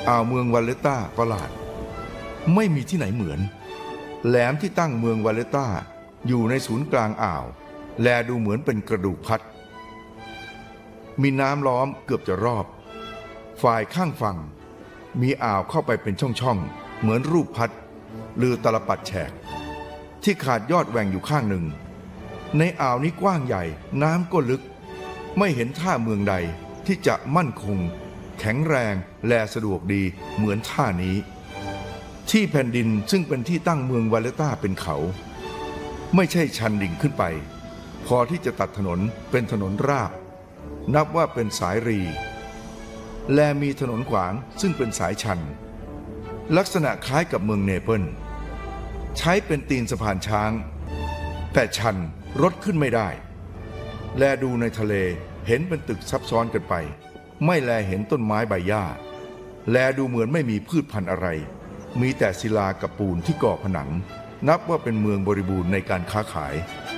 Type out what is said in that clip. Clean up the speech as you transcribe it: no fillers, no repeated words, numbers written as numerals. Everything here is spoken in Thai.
อ่าวเมืองวาเลต้าประหลาดไม่มีที่ไหนเหมือนแหลมที่ตั้งเมืองวาเลต้าอยู่ในศูนย์กลางอ่าวแลดูเหมือนเป็นกระดูกพัดมีน้ำล้อมเกือบจะรอบฝ่ายข้างฝั่งมีอ่าวเข้าไปเป็นช่องๆเหมือนรูปพัดหรือตลปัดแฉกที่ขาดยอดแหว่งอยู่ข้างหนึ่งในอ่าวนี้กว้างใหญ่น้ำก็ลึกไม่เห็นท่าเมืองใดที่จะมั่นคงแข็งแรงและสะดวกดีเหมือนท่านี้ที่แผ่นดินซึ่งเป็นที่ตั้งเมืองวาเลต้าเป็นเขาไม่ใช่ชันดิ่งขึ้นไปพอที่จะตัดถนนเป็นถนนราบนับว่าเป็นสายรีและมีถนนขวางซึ่งเป็นสายชันลักษณะคล้ายกับเมืองเนเปิลใช้เป็นตีนสะพานช้างแต่ชันรถขึ้นไม่ได้แลดูในทะเลเห็นเป็นตึกซับซ้อนกันไปไม่แลเห็นต้นไม้ใบหญ้าแลดูเหมือนไม่มีพืชพันธุ์อะไรมีแต่ศิลากับปูนที่ก่อผนังนับว่าเป็นเมืองบริบูรณ์ในการค้าขาย